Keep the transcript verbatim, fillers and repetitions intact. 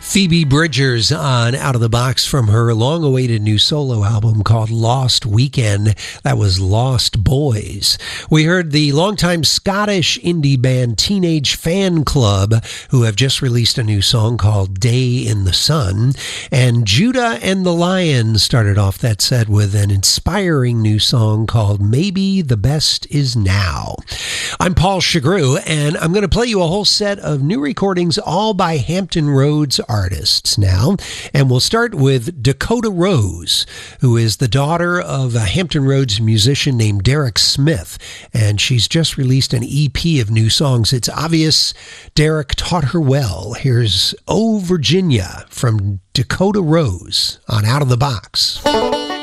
Phoebe Bridgers on Out of the Box from her long-awaited new solo album called Lost Weekend. That was Lost Boys. We heard the longtime Scottish indie band Teenage Fan Club, who have just released a new song called Day in the Sun. And Judah and the Lion started off that set with an inspiring new song called Maybe the Best Is Now. I'm Paul Chagru, and I'm going to play you a whole set of new recordings all by Hampton Roads artists now. And we'll start with Dakota Rose, who is the daughter of a Hampton Roads musician named Derek Smith. And she's just released an E P of new songs. It's obvious Derek taught her well. Here's Oh Virginia from Dakota Rose on Out of the Box.